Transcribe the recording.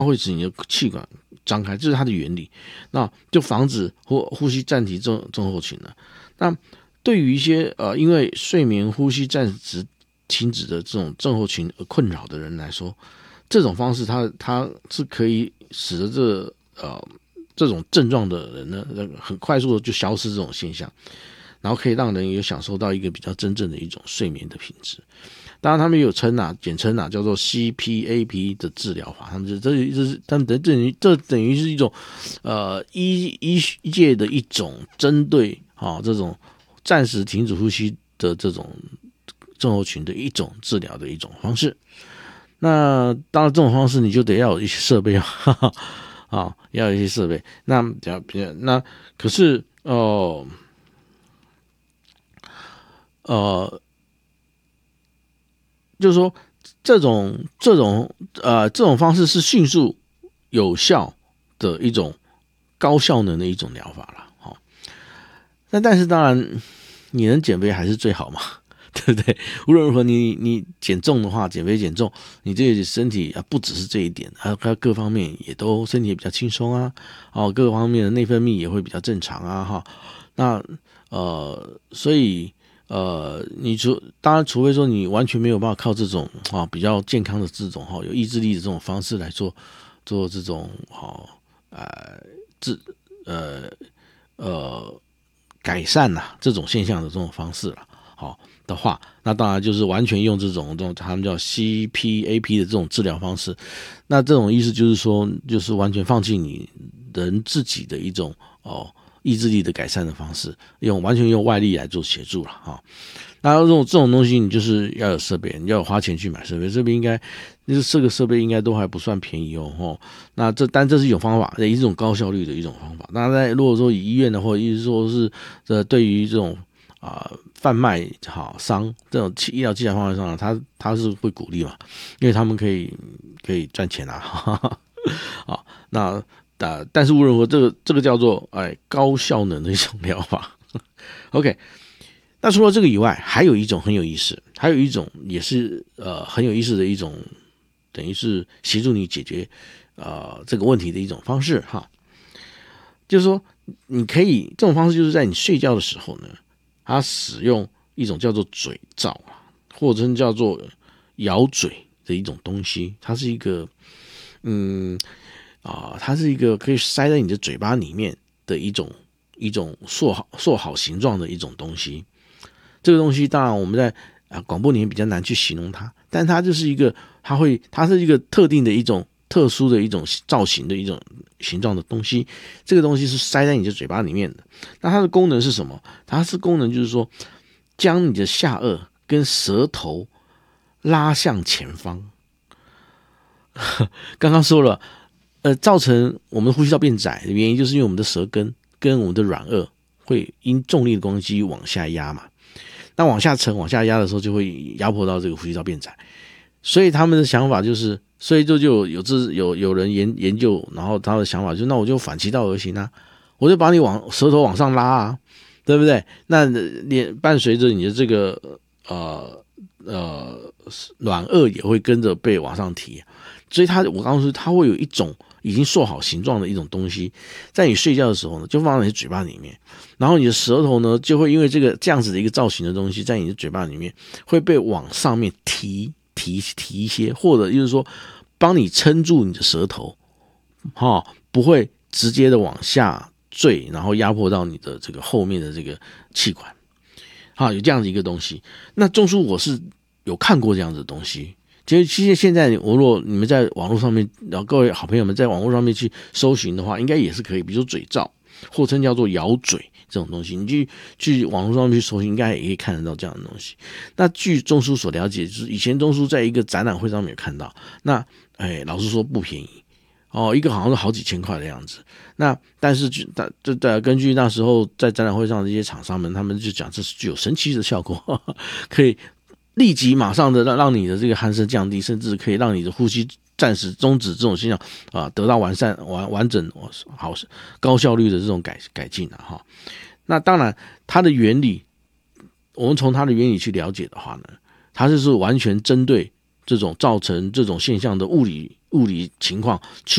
会使你的气管张开，这是它的原理。那就防止呼吸暂停症候群了。那对于一些因为睡眠呼吸暂时停止的这种症候群而困扰的人来说，这种方式它是可以使得这种症状的人呢，很快速的就消失这种现象，然后可以让人也享受到一个比较真正的一种睡眠的品质。当然，他们也有称简称叫做 CPAP 的治疗法。他们等于是一种医界的一种针对这种暂时停止呼吸的这种症候群的一种治疗的一种方式。那当然，这种方式你就得要有一些设备要有一些设备。那可是就是说这种方式是迅速有效的一种高效能的一种疗法了。但是当然你能减肥还是最好嘛，对不对？无论如何你减重的话，减肥减重，你这个身体不只是这一点，还有各方面也都身体也比较轻松啊，各方面的内分泌也会比较正常啊，那所以当然除非说你完全没有办法靠这种比较健康的这种有意志力的这种方式来做这种改善这种现象的这种方式的话，那当然就是完全用这种他们叫 CPAP 的这种治疗方式。那这种意思就是说，就是完全放弃你人自己的一种意志力的改善的方式，完全用外力来做协助了那这种东西，你就是要有设备，你要有花钱去买设备，这个设备应该都还不算便宜那但这是一种方法，也是一种高效率的一种方法。那如果说以医院的，或者是说是对于这种贩卖商这种医疗器材方面上，他是会鼓励嘛，因为他们可以赚钱但是无论如何，这个叫做高效能的一种疗法。OK， 那除了这个以外，还有一种很有意思，还有一种也是很有意思的一种，等于是协助你解决这个问题的一种方式就是说你可以这种方式，就是在你睡觉的时候呢，它使用一种叫做嘴罩或者叫做咬嘴的一种东西，它是一个它是一个可以塞在你的嘴巴里面的一种塑好形状的一种东西。这个东西当然我们在广播里面比较难去形容它，但它就是一个它是一个特定的一种特殊的一种造型的一种形状的东西。这个东西是塞在你的嘴巴里面的。那它的功能是什么？它是功能就是说，将你的下颚跟舌头拉向前方。刚刚说了，造成我们呼吸道变窄的原因，就是因为我们的舌根跟我们的软腭会因重力的关系往下压嘛。那往下沉、往下压的时候，就会压迫到这个呼吸道变窄。所以他们的想法就是，所以就有人研究，然后他的想法就是，那我就反其道而行我就把你舌头往上拉对不对？那伴随着你的这个软腭也会跟着被往上提。所以我刚刚说，它会有一种已经塑好形状的一种东西，在你睡觉的时候呢，就放在你嘴巴里面，然后你的舌头呢，就会因为这样子的一个造型的东西，在你的嘴巴里面会被往上面提一些，或者就是说帮你撑住你的舌头，不会直接的往下坠，然后压迫到你的这个后面的这个气管。有这样的一个东西。那中枢我是有看过这样子的东西。其实现在如果你们在网络上面，然后各位好朋友们在网络上面去搜寻的话，应该也是可以，比如说嘴罩，或称叫做咬嘴这种东西，你去网络上面去搜寻，应该也可以看得到这样的东西。那据中枢所了解，就是以前中枢在一个展览会上面有看到，那老实说不便宜一个好像是好几千块的样子。那但是根据那时候在展览会上的这些厂商们，他们就讲这是具有神奇的效果，可以立即马上的让你的这个鼾声降低，甚至可以让你的呼吸暂时终止这种现象得到完整好高效率的这种改进那当然它的原理，我们从它的原理去了解的话呢，它就是完全针对这种造成这种现象的物理情况去